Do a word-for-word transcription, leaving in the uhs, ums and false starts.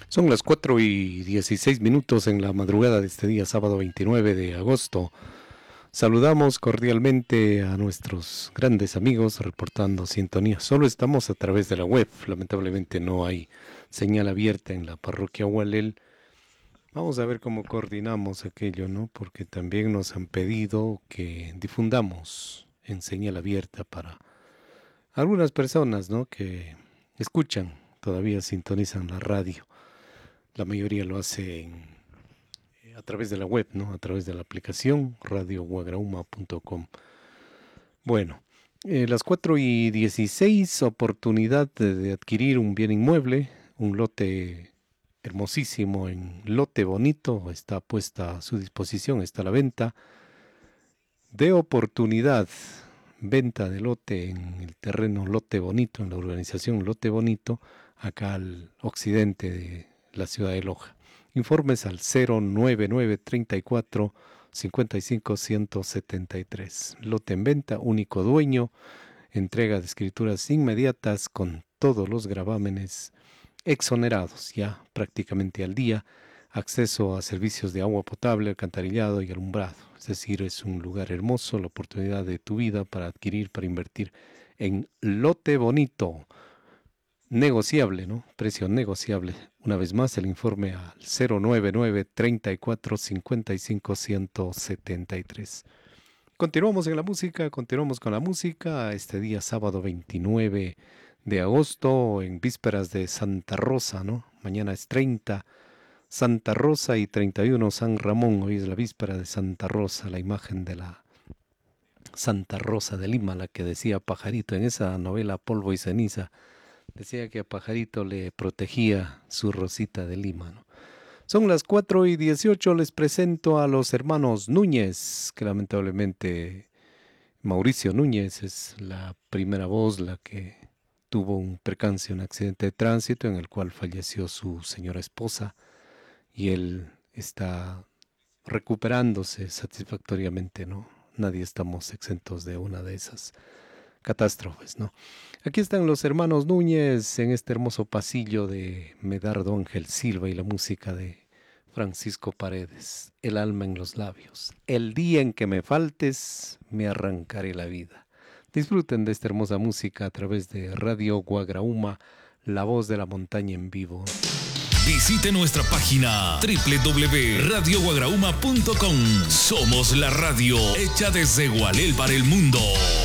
Son las cuatro y dieciséis minutos en la madrugada de este día, sábado veintinueve de agosto. Saludamos cordialmente a nuestros grandes amigos reportando sintonía. Solo estamos a través de la web. Lamentablemente no hay señal abierta en la parroquia Hualel. Vamos a ver cómo coordinamos aquello, ¿no? Porque también nos han pedido que difundamos en señal abierta para algunas personas, ¿no? Que escuchan, todavía sintonizan la radio. La mayoría lo hace en, a través de la web, ¿no? A través de la aplicación radio guagrauma punto com. Bueno, eh, las cuatro y dieciséis, oportunidad de, de adquirir un bien inmueble, un lote hermosísimo en Lote Bonito, está puesta a su disposición, está a la venta. De oportunidad, venta de lote en el terreno Lote Bonito, en la urbanización Lote Bonito, acá al occidente de la ciudad de Loja. Informes al cero nueve nueve treinta y cuatro cincuenta y cinco ciento setenta y tres. Lote en venta, único dueño, entrega de escrituras inmediatas con todos los gravámenes exonerados ya prácticamente al día, acceso a servicios de agua potable, alcantarillado y alumbrado. Es decir, es un lugar hermoso, la oportunidad de tu vida para adquirir, para invertir en Lote Bonito. Negociable, ¿no? Precio negociable. Una vez más, el informe al cero nueve nueve treinta y cuatro cincuenta y cinco ciento setenta y tres. Continuamos en la música, continuamos con la música. Este día, sábado veintinueve de agosto, en vísperas de Santa Rosa, ¿no? Mañana es treinta, Santa Rosa, y treinta y uno San Ramón. Hoy es la víspera de Santa Rosa, la imagen de la Santa Rosa de Lima, la que decía Pajarito en esa novela Polvo y Ceniza. Decía que a Pajarito le protegía su Rosita de Lima, ¿no? Son las cuatro y dieciocho, les presento a los hermanos Núñez, que lamentablemente Mauricio Núñez es la primera voz, la que tuvo un percance, un accidente de tránsito en el cual falleció su señora esposa, y él está recuperándose satisfactoriamente, ¿no? Nadie estamos exentos de una de esas catástrofes, ¿no? Aquí están los hermanos Núñez en este hermoso pasillo de Medardo Ángel Silva y la música de Francisco Paredes. El alma en los labios. El día en que me faltes, me arrancaré la vida. Disfruten de esta hermosa música a través de Radio Guagrauma, la voz de la montaña en vivo. Visite nuestra página doble u doble u doble u punto radio guagrauma punto com. Somos la radio hecha desde Gualel para el mundo.